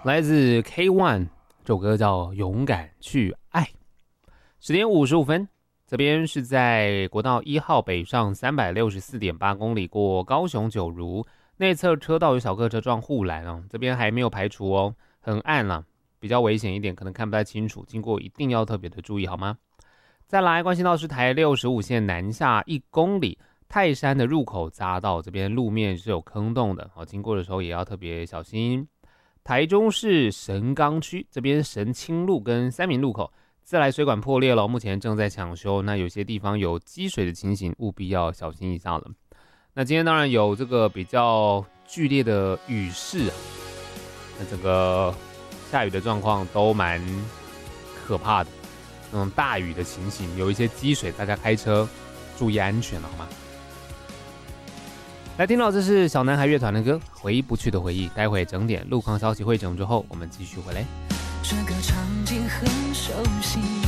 来自 K1， 这首歌叫《勇敢去爱》。10点55分，这边是在国道1号北上364.8公里过高雄九如，内侧车道有小客车撞护栏哦，这边还没有排除哦，很暗啦，比较危险一点，可能看不太清楚，经过一定要特别的注意好吗？再来关心到是台65线南下1公里，泰山的入口匝道这边路面是有坑洞的，经过的时候也要特别小心。台中市神冈区这边神清路跟三民路口自来水管破裂了，目前正在抢修，那有些地方有积水的情形，务必要小心一下了。那今天当然有这个比较剧烈的雨势啊，那整个下雨的状况都蛮可怕的，那种大雨的情形，有一些积水，大家开车注意安全了好吗？来听到这是小男孩乐团的歌《回忆不去的回忆》，待会整点路况消息汇整之后，我们继续回来。 这个场景很熟悉，